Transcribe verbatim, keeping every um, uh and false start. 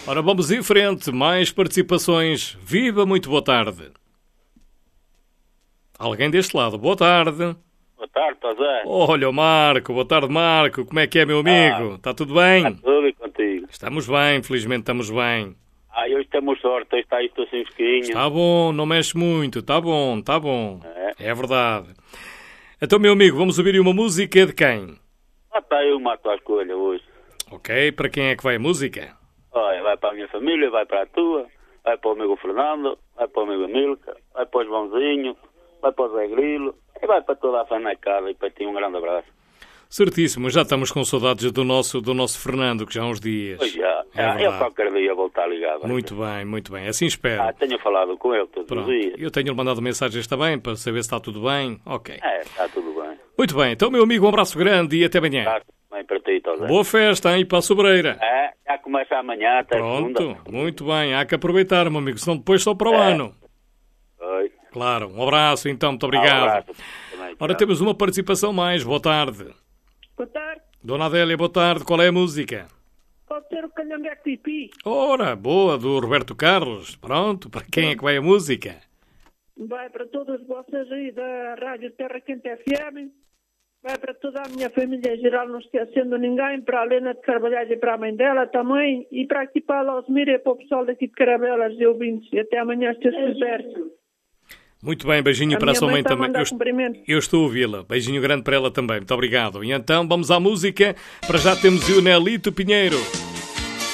Ora, vamos em frente. Mais participações. Viva, muito boa tarde. Alguém deste lado. Boa tarde. Boa tarde, José. Olha, o Marco. Boa tarde, Marco. Como é que é, meu amigo? Ah, Está tudo bem? Está tudo e contigo? Estamos bem, felizmente estamos bem. Ah, hoje temos sorte. Hoje está aí, estou sem fresquinho. Está bom, não mexe muito. Está bom, está bom. É. É verdade. Então, meu amigo, vamos ouvir uma música de quem? Ah, está aí uma à tua escolha hoje. Ok, para quem é que vai a música? Olha, vai para a minha família, vai para a tua, vai para o amigo Fernando, vai para o amigo Milka, vai para o Joãozinho, vai para o Zé Grilo e vai para toda a fanacada e para ti um grande abraço. Certíssimo, já estamos com saudades do nosso, do nosso Fernando, que já há uns dias. Pois já, É ah, eu verdade. qualquer dia vou estar ligado. Muito bem, muito bem. Assim espero. Ah, tenho falado com ele todos Pronto. os dias. Eu tenho-lhe mandado mensagens também para saber se está tudo bem. Ok. É, está tudo bem. Muito bem. Então, meu amigo, um abraço grande e até amanhã. Está tudo bem para ti, José. Boa festa, hein? Para a Sobreira. É, já começa amanhã até Pronto. segunda. Muito bem. Há que aproveitar, meu amigo, senão depois só para o É. ano. Oi. Claro. Um abraço, então. Muito Um obrigado. abraço também, Ora, tchau. temos uma participação mais. Boa tarde. Boa tarde. Dona Adélia, boa tarde. Qual é a música? Pode ser o Calhambeque Pipi. Ora, boa, do Roberto Carlos. Pronto. Para quem é que vai a música? Vai para todos vocês aí da Rádio Terra Quente F M. Vai para toda a minha família em geral, não esquecendo ninguém. Para a Helena de Carvalhais e para a mãe dela também. E para aqui para a Lausmira e para o pessoal daqui de Carabelas e ouvintes. E até amanhã, se Deus quiser. Muito bem, beijinho A para a minha sua mãe mãe está a também. mandar Eu, est- cumprimentos. eu estou a ouvi-la. Beijinho grande para ela também. Muito obrigado. E então vamos à música. Para já temos o Nelito Pinheiro.